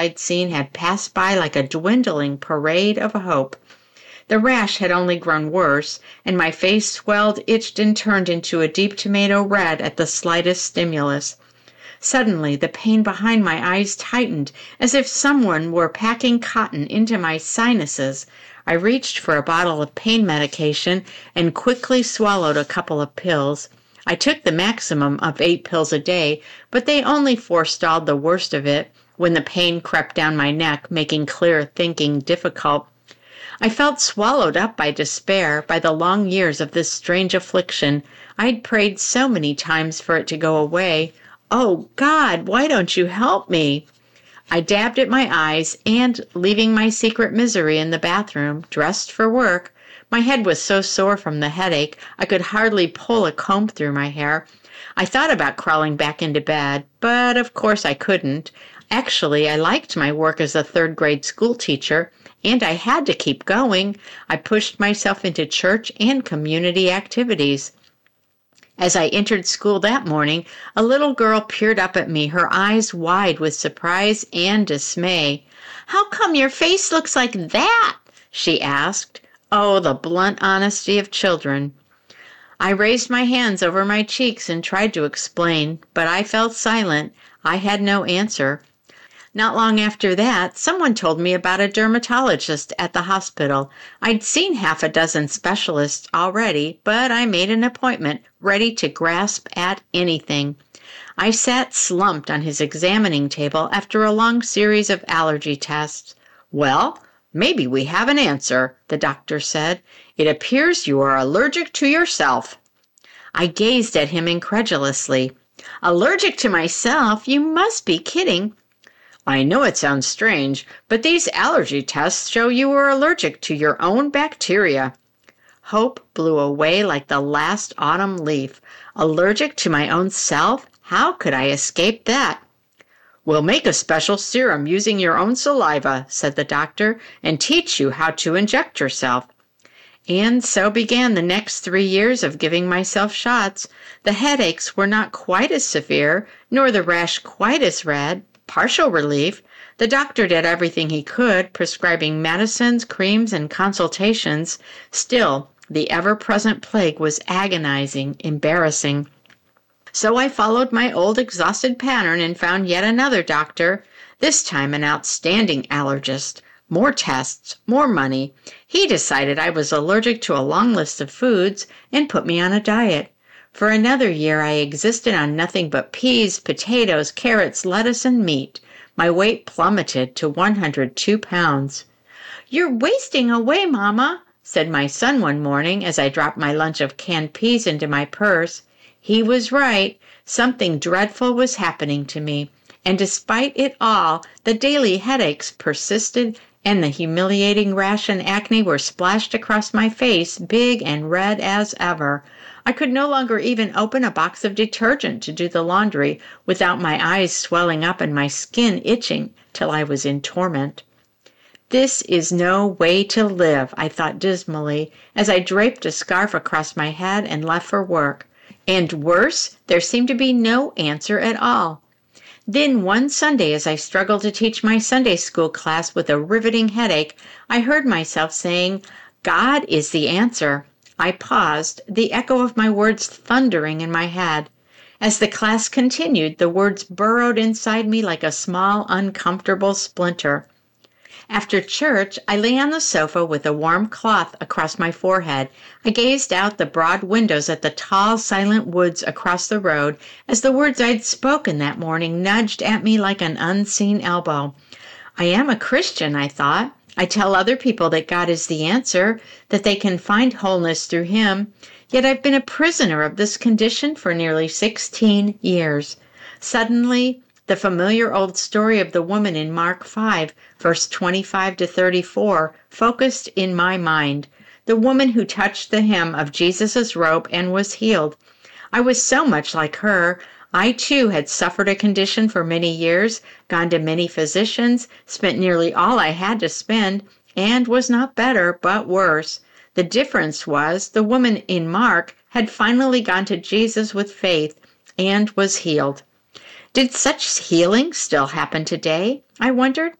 I'd seen had passed by like a dwindling parade of hope. The rash had only grown worse, and my face swelled, itched, and turned into a deep tomato red at the slightest stimulus. Suddenly, the pain behind my eyes tightened, as if someone were packing cotton into my sinuses. I reached for a bottle of pain medication and quickly swallowed a couple of pills. I took the maximum of 8 pills a day, but they only forestalled the worst of it when the pain crept down my neck, making clear thinking difficult. I felt swallowed up by despair, by the long years of this strange affliction. I'd prayed so many times for it to go away. Oh, God, why don't you help me? I dabbed at my eyes and, leaving my secret misery in the bathroom, dressed for work. My head was so sore from the headache, I could hardly pull a comb through my hair. I thought about crawling back into bed, but of course I couldn't. Actually, I liked my work as a third-grade school teacher, and I had to keep going. I pushed myself into church and community activities. As I entered school that morning, a little girl peered up at me, her eyes wide with surprise and dismay. "How come your face looks like that?" she asked. Oh, the blunt honesty of children. I raised my hands over my cheeks and tried to explain, but I fell silent. I had no answer. Not long after that, someone told me about a dermatologist at the hospital. I'd seen half a dozen specialists already, but I made an appointment, ready to grasp at anything. I sat slumped on his examining table after a long series of allergy tests. "Well, maybe we have an answer," the doctor said. "It appears you are allergic to yourself." I gazed at him incredulously. "Allergic to myself? You must be kidding." "I know it sounds strange, but these allergy tests show you are allergic to your own bacteria." Hope blew away like the last autumn leaf. Allergic to my own self? How could I escape that? "We'll make a special serum using your own saliva," said the doctor, "and teach you how to inject yourself." And so began the next 3 years of giving myself shots. The headaches were not quite as severe, nor the rash quite as red. Partial relief. The doctor did everything he could, prescribing medicines, creams, and consultations. Still, the ever-present plague was agonizing, embarrassing. So I followed my old exhausted pattern and found yet another doctor, this time an outstanding allergist. More tests, more money. He decided I was allergic to a long list of foods and put me on a diet. For another year, I existed on nothing but peas, potatoes, carrots, lettuce, and meat. My weight plummeted to 102 pounds. "You're wasting away, Mama," said my son one morning as I dropped my lunch of canned peas into my purse. He was right. Something dreadful was happening to me. And despite it all, the daily headaches persisted, and the humiliating rash and acne were splashed across my face, big and red as ever. I could no longer even open a box of detergent to do the laundry without my eyes swelling up and my skin itching till I was in torment. This is no way to live, I thought dismally, as I draped a scarf across my head and left for work. And worse, there seemed to be no answer at all. Then one Sunday, as I struggled to teach my Sunday school class with a riveting headache, I heard myself saying, "God is the answer." I paused, the echo of my words thundering in my head. As the class continued, the words burrowed inside me like a small, uncomfortable splinter. After church, I lay on the sofa with a warm cloth across my forehead. I gazed out the broad windows at the tall, silent woods across the road as the words I'd spoken that morning nudged at me like an unseen elbow. I am a Christian, I thought. I tell other people that God is the answer, that they can find wholeness through Him. Yet I've been a prisoner of this condition for nearly 16 years. Suddenly, the familiar old story of the woman in Mark 5, verse 25 to 34, focused in my mind. The woman who touched the hem of Jesus' robe and was healed. I was so much like her. I, too, had suffered a condition for many years, gone to many physicians, spent nearly all I had to spend, and was not better, but worse. The difference was the woman in Mark had finally gone to Jesus with faith and was healed. Did such healing still happen today? I wondered.